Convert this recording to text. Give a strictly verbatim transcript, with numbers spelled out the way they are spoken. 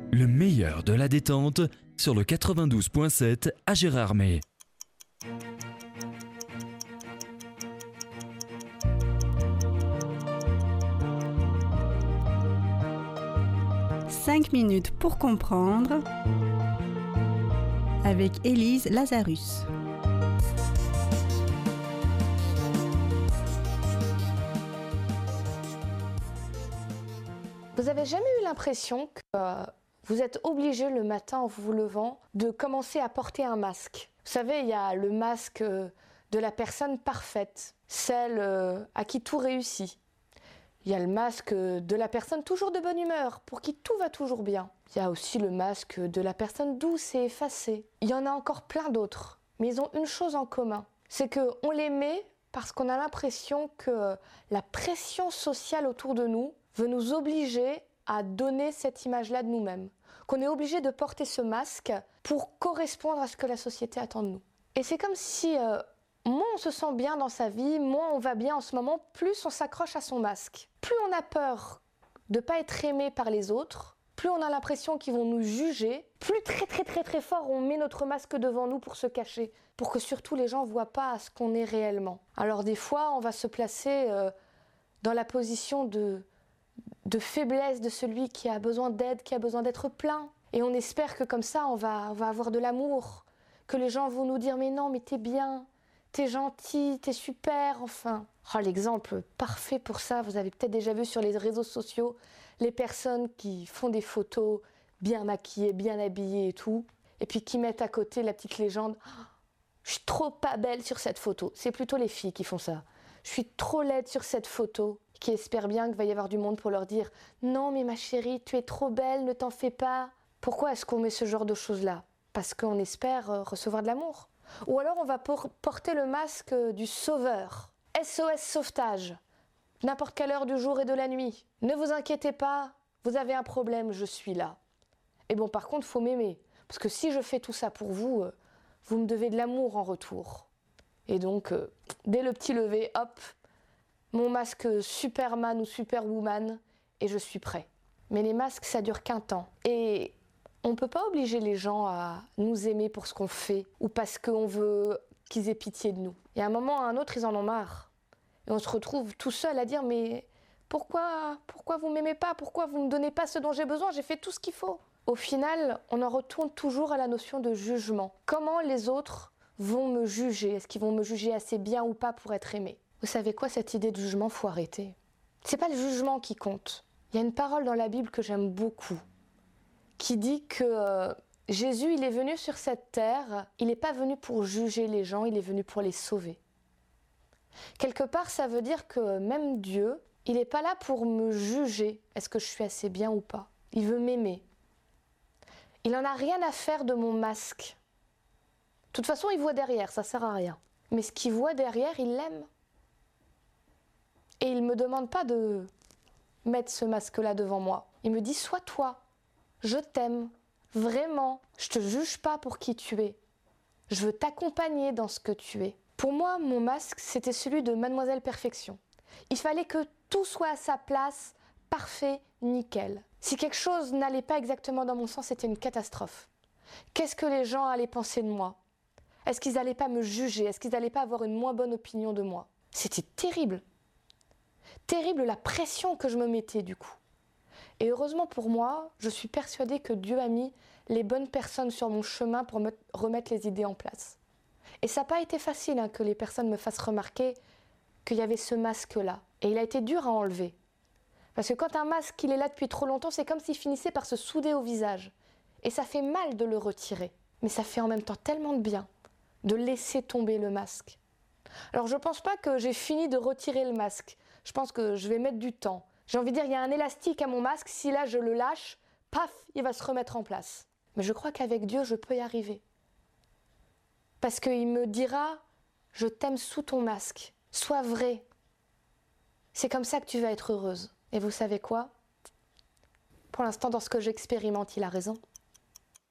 Le meilleur de la détente sur le quatre-vingt-douze point sept à Gérardmer. cinq minutes pour comprendre avec Élise Lazarus. Vous avez jamais eu l'impression que euh, vous êtes obligé le matin en vous levant de commencer à porter un masque? Vous savez, il y a le masque euh, de la personne parfaite, celle euh, à qui tout réussit. Il y a le masque de la personne toujours de bonne humeur, pour qui tout va toujours bien. Il y a aussi le masque de la personne douce et effacée. Il y en a encore plein d'autres, mais ils ont une chose en commun, c'est qu'on les met parce qu'on a l'impression que la pression sociale autour de nous veut nous obliger à donner cette image-là de nous-mêmes. Qu'on est obligé de porter ce masque pour correspondre à ce que la société attend de nous. Et c'est comme si euh, moins on se sent bien dans sa vie, moins on va bien en ce moment, plus on s'accroche à son masque. Plus on a peur de ne pas être aimé par les autres, plus on a l'impression qu'ils vont nous juger, plus très très très très fort on met notre masque devant nous pour se cacher, pour que surtout les gens ne voient pas ce qu'on est réellement. Alors des fois, on va se placer euh, dans la position de... de faiblesse de celui qui a besoin d'aide, qui a besoin d'être plein. Et on espère que comme ça, on va, on va avoir de l'amour, que les gens vont nous dire « mais non, mais t'es bien, t'es gentil, t'es super, enfin ». Oh, l'exemple parfait pour ça, vous avez peut-être déjà vu sur les réseaux sociaux, les personnes qui font des photos bien maquillées, bien habillées et tout, et puis qui mettent à côté la petite légende oh, « je suis trop pas belle sur cette photo ». C'est plutôt les filles qui font ça. « Je suis trop laide sur cette photo ». Qui espèrent bien qu'il va y avoir du monde pour leur dire « Non mais ma chérie, tu es trop belle, ne t'en fais pas ». Pourquoi est-ce qu'on met ce genre de choses-là? Parce qu'on espère euh, recevoir de l'amour. Ou alors on va por- porter le masque du sauveur. S O S sauvetage, n'importe quelle heure du jour et de la nuit. Ne vous inquiétez pas, vous avez un problème, je suis là. Et bon, par contre, il faut m'aimer. Parce que si je fais tout ça pour vous, euh, vous me devez de l'amour en retour. Et donc, euh, dès le petit lever, hop, mon masque Superman ou Superwoman, et je suis prêt. Mais les masques, ça dure qu'un temps. Et on ne peut pas obliger les gens à nous aimer pour ce qu'on fait, ou parce qu'on veut qu'ils aient pitié de nous. Et à un moment ou à un autre, ils en ont marre. Et on se retrouve tout seul à dire « mais pourquoi, pourquoi vous ne m'aimez pas? Pourquoi vous ne me donnez pas ce dont j'ai besoin? J'ai fait tout ce qu'il faut ». Au final, on en retourne toujours à la notion de jugement. Comment les autres vont me juger? Est-ce qu'ils vont me juger assez bien ou pas pour être aimé? Vous savez quoi, cette idée de jugement, faut arrêter. C'est pas le jugement qui compte. Il y a une parole dans la Bible que j'aime beaucoup, qui dit que euh, Jésus, il est venu sur cette terre, il n'est pas venu pour juger les gens, il est venu pour les sauver. Quelque part, ça veut dire que même Dieu, il n'est pas là pour me juger, est-ce que je suis assez bien ou pas. Il veut m'aimer. Il n'en a rien à faire de mon masque. De toute façon, il voit derrière, ça sert à rien. Mais ce qu'il voit derrière, il l'aime. Et il ne me demande pas de mettre ce masque-là devant moi. Il me dit « sois toi, je t'aime, vraiment, je te juge pas pour qui tu es. Je veux t'accompagner dans ce que tu es. » Pour moi, mon masque, c'était celui de Mademoiselle Perfection. Il fallait que tout soit à sa place, parfait, nickel. Si quelque chose n'allait pas exactement dans mon sens, c'était une catastrophe. Qu'est-ce que les gens allaient penser de moi? Est-ce qu'ils n'allaient pas me juger? Est-ce qu'ils n'allaient pas avoir une moins bonne opinion de moi? C'était terrible. Terrible la pression que je me mettais du coup. Et heureusement pour moi, je suis persuadée que Dieu a mis les bonnes personnes sur mon chemin pour me remettre les idées en place. Et ça n'a pas été facile hein, que les personnes me fassent remarquer qu'il y avait ce masque-là. Et il a été dur à enlever. Parce que quand un masque il est là depuis trop longtemps, c'est comme s'il finissait par se souder au visage. Et ça fait mal de le retirer. Mais ça fait en même temps tellement de bien de laisser tomber le masque. Alors je ne pense pas que j'ai fini de retirer le masque. Je pense que je vais mettre du temps. J'ai envie de dire, il y a un élastique à mon masque, si là je le lâche, paf, il va se remettre en place. Mais je crois qu'avec Dieu, je peux y arriver. Parce qu'il me dira, je t'aime sous ton masque, sois vrai. C'est comme ça que tu vas être heureuse. Et vous savez quoi? Pour l'instant, dans ce que j'expérimente, il a raison.